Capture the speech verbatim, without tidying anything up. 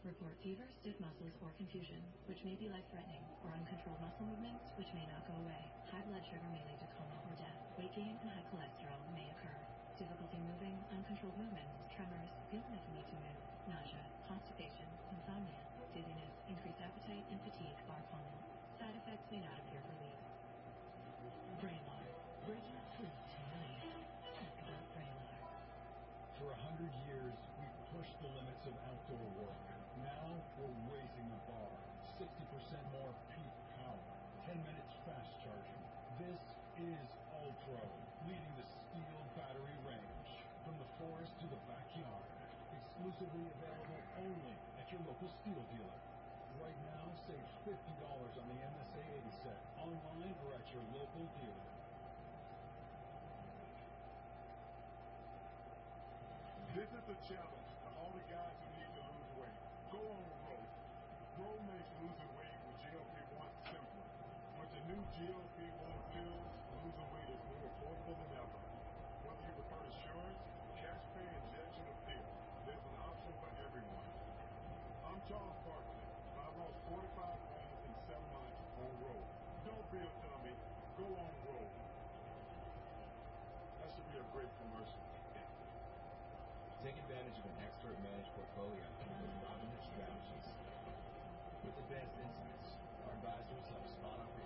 Report fever, stiff muscles, or confusion, which may be life-threatening, or uncontrolled muscle movements, which may not go away. High blood sugar may lead to coma or death. Weight gain and high cholesterol may occur. Difficulty moving, uncontrolled movements, tremors, feeling like you need to move, nausea, constipation, insomnia, dizziness, increased appetite, and fatigue are common. Side effects may not appear for weeks. Vraylar. Breaking through to relief. Talk about Vraylar. For a hundred years, we've pushed the limits of outdoor work. Now, we're raising the bar. sixty percent more peak power. ten minutes fast charging. This is Ultro, leading the steel battery range. From the forest to the backyard. Exclusively available only at your local steel dealer. Right now, save fifty dollars on the M S A eighty set. Online or at your local dealer. This is the challenge to all the guys who need to lose weight. Go on Row. Row makes losing weight with G L P one simpler. With the new G L P one pills, losing weight is more affordable than ever. Whether you prefer insurance, cash pay, injection, or pill, there's an option for everyone. I'm Charles Barkley. I lost forty-five pounds in seven months on Row. Don't be a dummy. Go on Row. That should be a great commercial. Take advantage of an expert-managed portfolio with Robinhood Strategies. With advanced insights, our advisors have spot opportunities